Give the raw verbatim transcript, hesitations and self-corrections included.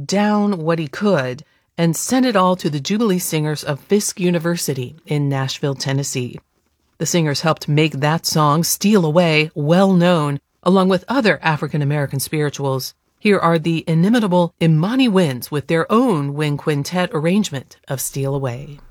down what he could and sent it all to the Jubilee Singers of Fisk University in Nashville, Tennessee. The singers helped make that song, Steal Away, well known, along with other African-American spirituals. Here are the inimitable Imani Winds with their own wind quintet arrangement of Steal Away.